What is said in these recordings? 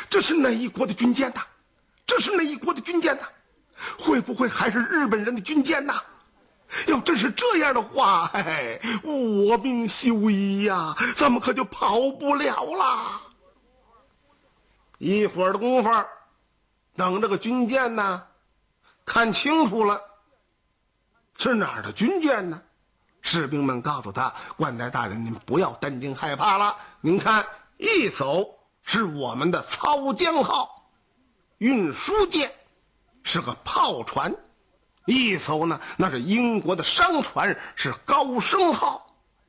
这是哪一国的军舰呐？这是哪一国的军舰呐？会不会还是日本人的军舰呐？要真是这样的话，我命休矣呀，咱们可就跑不了了。一会儿的功夫，等这个军舰呢看清楚了，是哪儿的军舰呢？士兵们告诉他：冠带大人，您不要担惊害怕了，您看，一艘是我们的操江号运输舰，是个炮船；一艘呢，那是英国的商船，是高升号。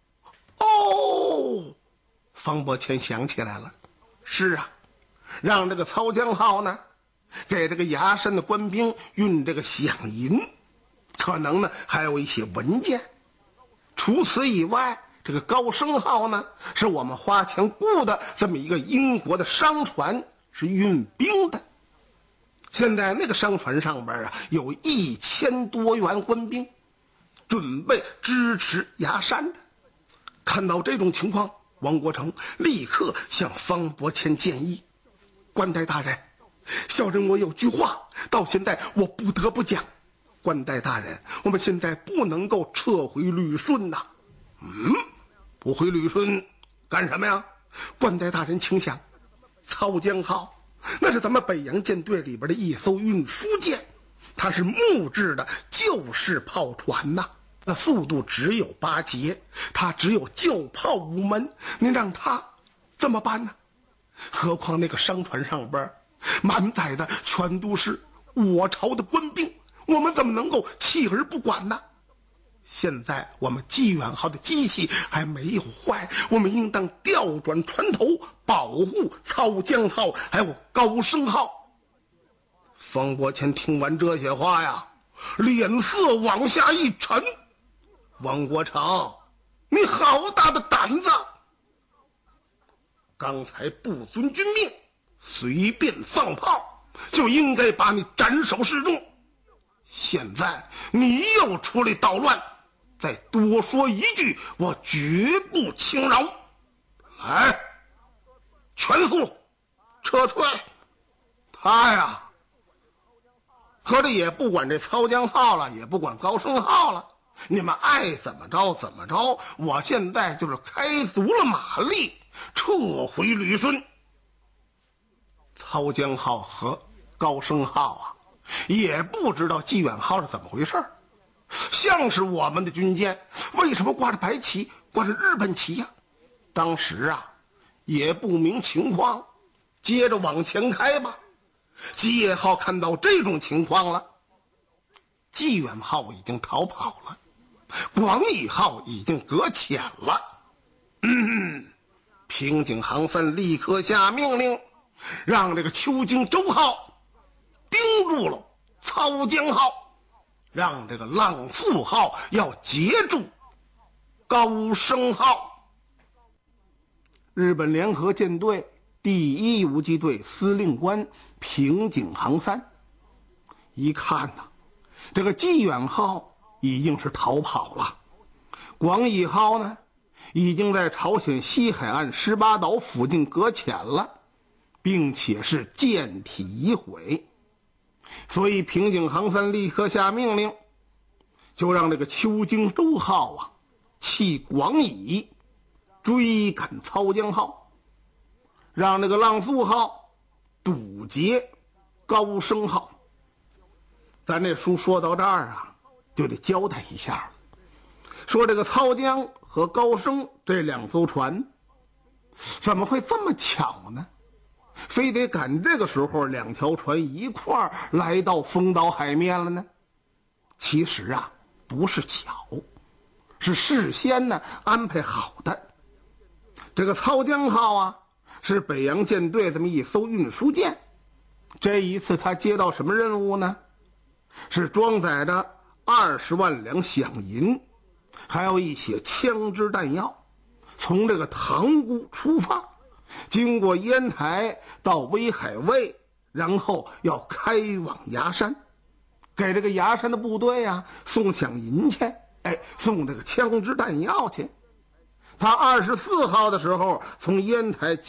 哦，方伯谦想起来了，是啊，让这个操江号呢给这个崖山的官兵运这个饷银，可能呢还有一些文件。除此以外，这个高升号呢是我们花钱雇的这么一个英国的商船，是运兵的。现在那个商船上边啊有1000多员官兵，准备支持崖山的。看到这种情况，王国成立刻向方伯谦建议：冠带大人，小人我有句话到现在我不得不讲。冠带大人，我们现在不能够撤回旅顺呐。不回旅顺干什么呀？冠带大人请想，操江号那是咱们北洋舰队里边的一艘运输舰，它是木质的旧式炮船呐，那速度只有8节，它只有旧炮5门，您让它怎么办呢？何况那个商船上边满载的全都是我朝的官兵，我们怎么能够弃而不管呢？现在我们济远号的机器还没有坏，我们应当调转船头，保护操江号还有高升号。方伯谦听完这些话呀，脸色往下一沉。王国成，你好大的胆子！刚才不遵军命，随便放炮，就应该把你斩首示众。现在你又出来捣乱，再多说一句，我绝不轻饶。来，全速撤退！他呀，合着也不管这操江号了，也不管高升号了，你们爱怎么着怎么着，我现在就是开足了马力，撤回旅顺。操江号和高升号啊，也不知道济远号是怎么回事，像是我们的军舰，为什么挂着白旗，挂着日本旗呀？当时啊也不明情况，接着往前开吧。基业号看到这种情况了，济远号已经逃跑了，广义号已经搁浅了。平井航三立刻下命令，让这个秋京州号盯住了操江号，让这个浪速号要截住高升号。日本联合舰队第1游击队司令官平井航三一看呐，这个济远号已经是逃跑了，广义号呢已经在朝鲜西海岸18岛附近搁浅了，并且是舰体已毁。所以平井航三立刻下命令，就让这个秋京州号啊弃广义，追赶操江号，让这个浪速号堵截高升号。咱这书说到这儿啊，就得交代一下了，说这个操江和高升这2艘船怎么会这么巧呢？非得赶这个时候2条船一块儿来到丰岛海面了呢？其实啊不是巧，是事先呢安排好的。这个操江号啊是北洋舰队这么一艘运输舰，这一次他接到什么任务呢？是装载着20万两饷银，还有一些枪支弹药，从这个塘沽出发，经过烟台到威海卫，然后要开往崖山，给这个崖山的部队啊送饷银去，送这个枪支弹药去。他24号的时候从烟台